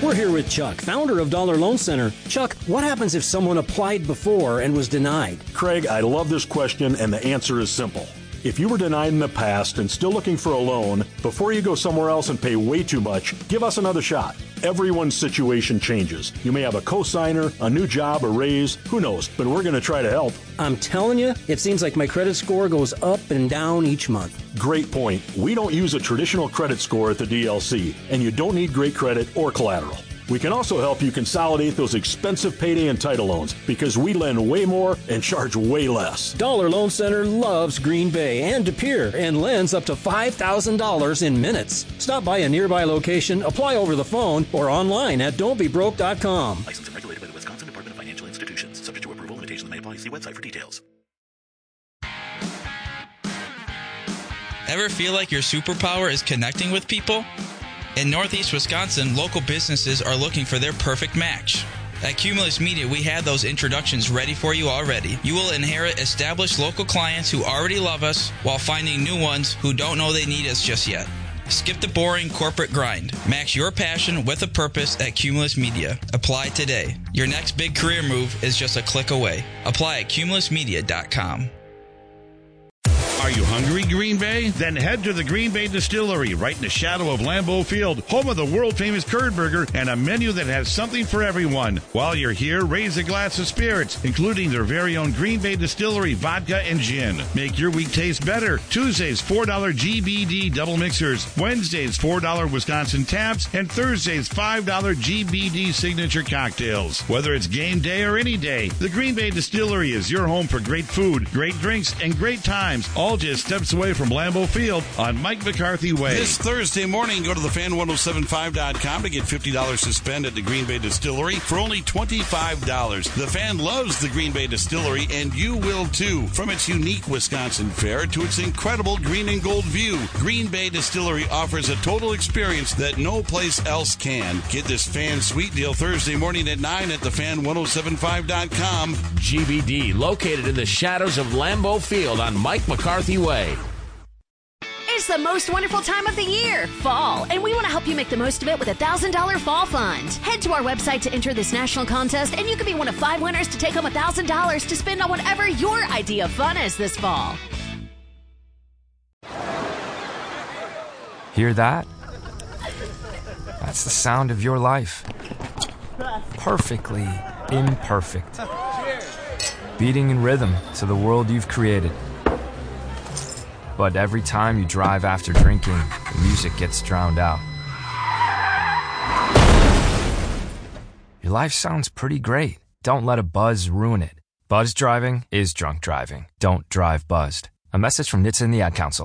We're here with Chuck, founder of Dollar Loan Center. Chuck, what happens if someone applied before and was denied? Craig, I love this question, and the answer is simple. If you were denied in the past and still looking for a loan, before you go somewhere else and pay way too much, give us another shot. Everyone's situation changes. You may have a cosigner, a new job, a raise, who knows, but we're going to try to help. I'm telling you, it seems like my credit score goes up and down each month. Great point. We don't use a traditional credit score at the DLC, and you don't need great credit or collateral. We can also help you consolidate those expensive payday and title loans because we lend way more and charge way less. Dollar Loan Center loves Green Bay and De Pere and lends up to $5,000 in minutes. Stop by a nearby location, apply over the phone, or online at don'tbebroke.com. Licensed and regulated by the Wisconsin Department of Financial Institutions. Subject to approval, limitations may apply. See website for details. Ever feel like your superpower is connecting with people? In Northeast Wisconsin, local businesses are looking for their perfect match. At Cumulus Media, we have those introductions ready for you already. You will inherit established local clients who already love us while finding new ones who don't know they need us just yet. Skip the boring corporate grind. Match your passion with a purpose at Cumulus Media. Apply today. Your next big career move is just a click away. Apply at cumulusmedia.com. Are you hungry, Green Bay? Then head to the Green Bay Distillery, right in the shadow of Lambeau Field, home of the world-famous curd burger and a menu that has something for everyone. While you're here, raise a glass of spirits, including their very own Green Bay Distillery vodka and gin. Make your week taste better. Tuesdays, $4 GBD double mixers. Wednesdays, $4 Wisconsin taps. And Thursdays, $5 GBD signature cocktails. Whether it's game day or any day, the Green Bay Distillery is your home for great food, great drinks, and great times, all just steps away from Lambeau Field on Mike McCarthy Way. This Thursday morning, go to thefan1075.com to get $50 to spend at the Green Bay Distillery for only $25. The Fan loves the Green Bay Distillery, and you will too. From its unique Wisconsin fare to its incredible green and gold view, Green Bay Distillery offers a total experience that no place else can. Get this Fan Sweet Deal Thursday morning at 9 at thefan1075.com. GBD, located in the shadows of Lambeau Field on Mike McCarthy Way. It's the most wonderful time of the year, fall, and we want to help you make the most of it with a $1,000 fall fund. Head to our website to enter this national contest, and you could be one of 5 winners to take home $1,000 to spend on whatever your idea of fun is this fall. Hear that? That's the sound of your life. Perfectly imperfect. Beating in rhythm to the world you've created. But every time you drive after drinking, the music gets drowned out. Your life sounds pretty great. Don't let a buzz ruin it. Buzz driving is drunk driving. Don't drive buzzed. A message from NHTSA and the Ad Council.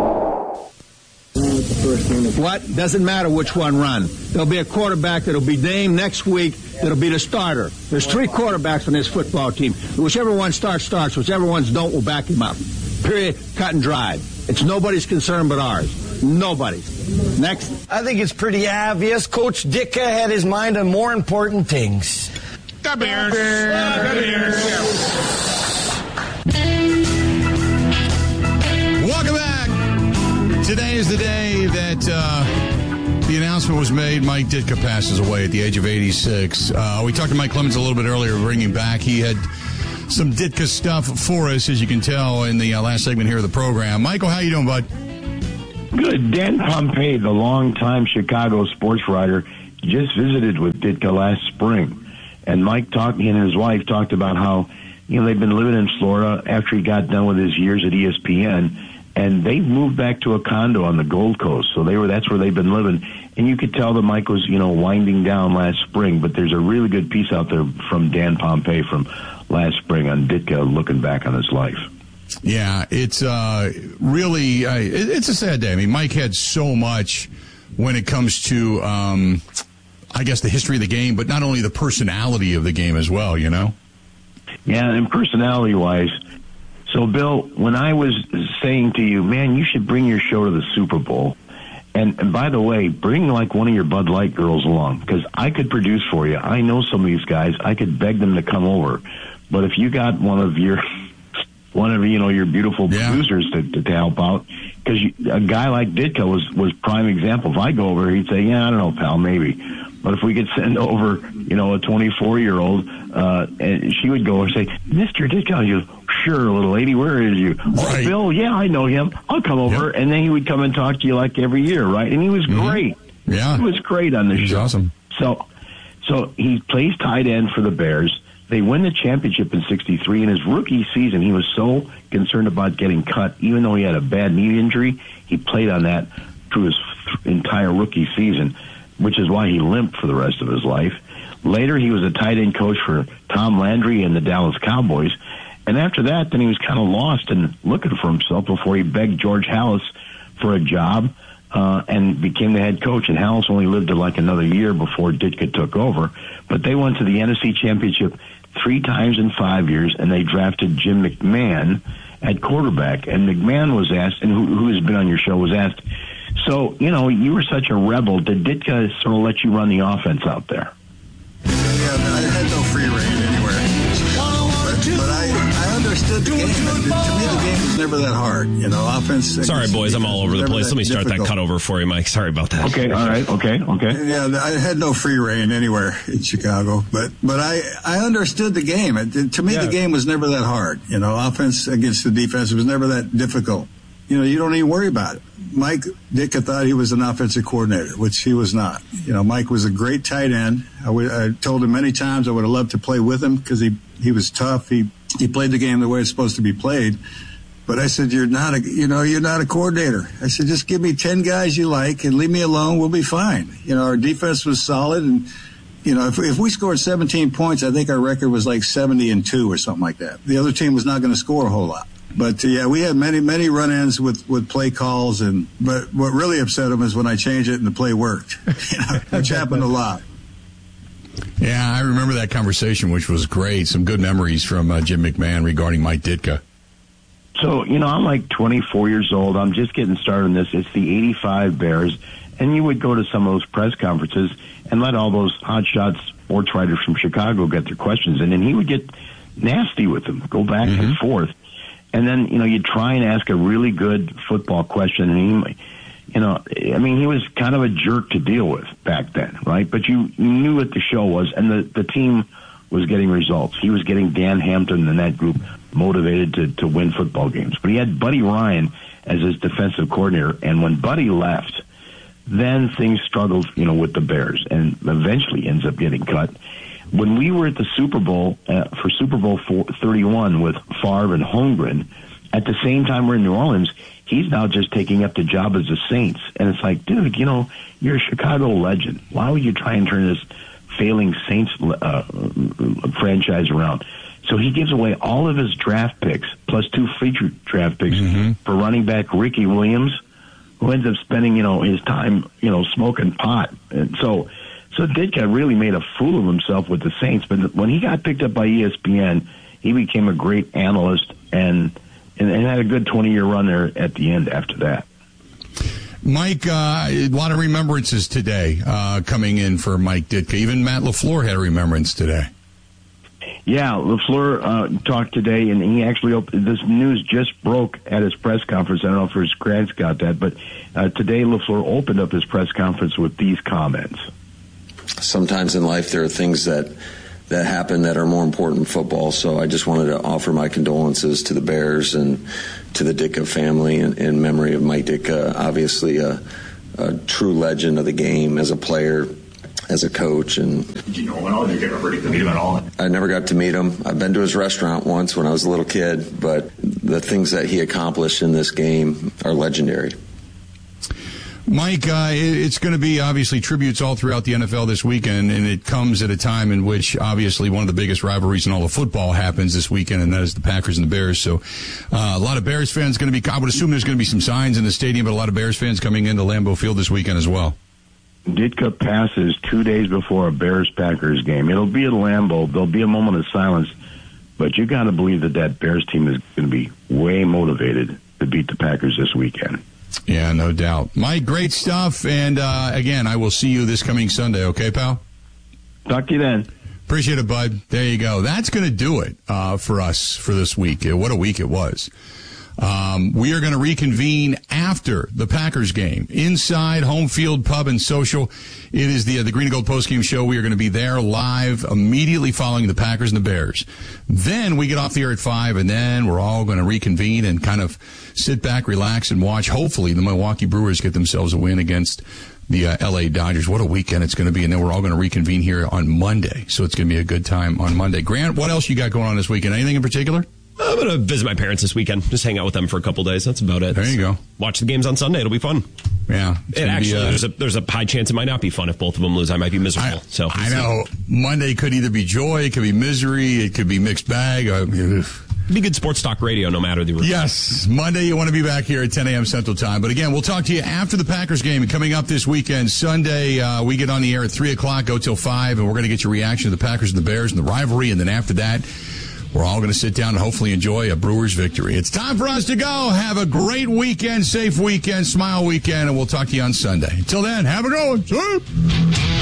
What? Doesn't matter which one run. There'll be a quarterback that'll be named next week that'll be the starter. There's 3 quarterbacks on this football team. Whichever one starts. Whichever ones don't, we'll back him up. Period. Cut and dried. It's nobody's concern but ours. Nobody's. Next. I think it's pretty obvious. Coach Ditka had his mind on more important things. The Bears. Welcome back. Today is the day that the announcement was made. Mike Ditka passes away at the age of 86. We talked to Mike Clemens a little bit earlier, bringing back. He had some Ditka stuff for us, as you can tell, in the last segment here of the program. Michael, how you doing, bud? Good. Dan Pompei, the longtime Chicago sports writer, just visited with Ditka last spring. And Mike he and his wife talked about how, they've been living in Florida after he got done with his years at ESPN, and they moved back to a condo on the Gold Coast. So that's where they've been living. And you could tell that Mike was, winding down last spring. But there's a really good piece out there from Dan Pompei from last spring on Ditka looking back on his life. Yeah, it's really it's a sad day. I mean, Mike had so much when it comes to, I guess, the history of the game, but not only the personality of the game as well, Yeah, and personality-wise. So, Bill, when I was saying to you, man, you should bring your show to the Super Bowl. And by the way, bring like one of your Bud Light girls along, because I could produce for you. I know some of these guys. I could beg them to come over. But if you got one of your beautiful producers to help out, because a guy like Ditka was prime example. If I go over, he'd say, yeah, I don't know, pal, maybe. But if we could send over, a 24-year-old, and she would go and say, Mr. Ditka, you, sure, little lady, where is you? Right. Oh, Bill, yeah, I know him. I'll come over. Yep. And then he would come and talk to you like every year, right? And he was great. Yeah. He was great on the show. He's awesome. So he plays tight end for the Bears. They win the championship in '63. In his rookie season, he was so concerned about getting cut, even though he had a bad knee injury. He played on that through his entire rookie season, which is why he limped for the rest of his life. Later, he was a tight end coach for Tom Landry and the Dallas Cowboys. And after that, then he was kind of lost and looking for himself before he begged George Halas for a job and became the head coach. And Halas only lived to like another year before Ditka took over. But they went to the NFC Championship 3 times in 5 years, and they drafted Jim McMahon at quarterback. And McMahon was asked, and who has been on your show, was asked, so, you were such a rebel. Did Ditka sort of let you run the offense out there? Yeah, I had no free reign anywhere. But I understood the game. To me, the game was never that hard. Offense. Sorry, boys, I'm all over the place. Let me start that cut over for you, Mike. Sorry about that. Okay, all right, okay. Yeah, I had no free reign anywhere in Chicago. But I understood the game. To me, the game was never that hard. Offense against the defense, it was never that difficult. You don't even worry about it. Mike Ditka thought he was an offensive coordinator, which he was not. Mike was a great tight end. I told him many times I would have loved to play with him because he was tough. He played the game the way it's supposed to be played. But I said, you're not a coordinator. I said, just give me 10 guys you like and leave me alone. We'll be fine. Our defense was solid. And, if we scored 17 points, I think our record was like 70-2 or something like that. The other team was not going to score a whole lot. But, we had many run-ins with play calls. But what really upset him is when I changed it and the play worked, which happened a lot. Yeah, I remember that conversation, which was great. Some good memories from Jim McMahon regarding Mike Ditka. So, I'm like 24 years old. I'm just getting started on this. It's the 85 Bears. And you would go to some of those press conferences and let all those hotshot sports writers from Chicago get their questions in. And he would get nasty with them, go back and forth. And then, you'd try and ask a really good football question. And he was kind of a jerk to deal with back then, right? But you knew what the show was. And the team was getting results. He was getting Dan Hampton and that group motivated to win football games. But he had Buddy Ryan as his defensive coordinator. And when Buddy left, then things struggled, with the Bears and eventually ends up getting cut. When we were at the Super Bowl, for Super Bowl 31 with Favre and Holmgren, at the same time we're in New Orleans, he's now just taking up the job as the Saints. And it's like, dude, you're a Chicago legend. Why would you try and turn this failing Saints franchise around? So he gives away all of his draft picks, plus 2 featured draft picks for running back Ricky Williams, who ends up spending, his time, smoking pot. And so Ditka really made a fool of himself with the Saints. But when he got picked up by ESPN, he became a great analyst and had a good 20-year run there at the end after that. Mike, a lot of remembrances today coming in for Mike Ditka. Even Matt LaFleur had a remembrance today. Yeah, LaFleur talked today, and he actually this news just broke at his press conference. I don't know if his Grants got that, but today LaFleur opened up his press conference with these comments. Sometimes in life there are things that happen that are more important than football, so I just wanted to offer my condolences to the Bears and to the Ditka family in memory of Mike Ditka, obviously a true legend of the game as a player, as a coach. And did you know him at all? Did you ever get to meet him at all? I never got to meet him. I've been to his restaurant once when I was a little kid, but the things that he accomplished in this game are legendary. Mike, it's going to be obviously tributes all throughout the NFL this weekend, and it comes at a time in which obviously one of the biggest rivalries in all of football happens this weekend, and that is the Packers and the Bears. So a lot of Bears fans going to be, I would assume there's going to be some signs in the stadium, but a lot of Bears fans coming into Lambeau Field this weekend as well. Ditka passes 2 days before a Bears-Packers game. It'll be at Lambeau. There'll be a moment of silence, but you got to believe that Bears team is going to be way motivated to beat the Packers this weekend. Yeah, no doubt. Mike, great stuff. And, again, I will see you this coming Sunday. Okay, pal? Talk to you then. Appreciate it, bud. There you go. That's going to do it for us for this week. What a week it was. We are going to reconvene after the Packers game inside Home Field Pub and Social. It is the Green and Gold postgame show. We are going to be there live immediately following the Packers and the Bears. Then we get off the air at 5, and then we're all going to reconvene and kind of sit back, relax, and watch. Hopefully, the Milwaukee Brewers get themselves a win against the L.A. Dodgers. What a weekend it's going to be. And then we're all going to reconvene here on Monday. So it's going to be a good time on Monday. Grant, what else you got going on this weekend? Anything in particular? I'm going to visit my parents this weekend. Just hang out with them for a couple days. That's about it. There you go. Watch the games on Sunday. It'll be fun. Yeah. It actually, there's a high chance it might not be fun if both of them lose. I might be miserable. I know. Monday could either be joy, it could be misery, it could be mixed bag. Be good sports talk radio no matter the result. Yes. Monday you want to be back here at 10 a.m. Central Time. But again, we'll talk to you after the Packers game. Coming up this weekend, Sunday, we get on the air at 3 o'clock, go till 5, and we're going to get your reaction to the Packers and the Bears and the rivalry. And then after that, we're all going to sit down and hopefully enjoy a Brewers victory. It's time for us to go. Have a great weekend, safe weekend, smile weekend, and we'll talk to you on Sunday. Until then, have a good one.